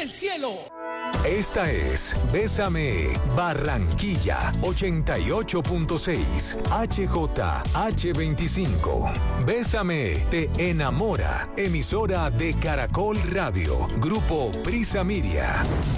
del cielo. Esta es Bésame Barranquilla 88.6 HJH25. Bésame te enamora. Emisora de Caracol Radio. Grupo Prisa Media.